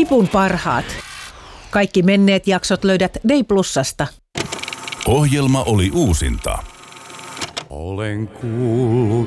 Nipun parhaat. Kaikki menneet jaksot löydät Day Plusasta. Ohjelma oli uusinta. Olen kuullut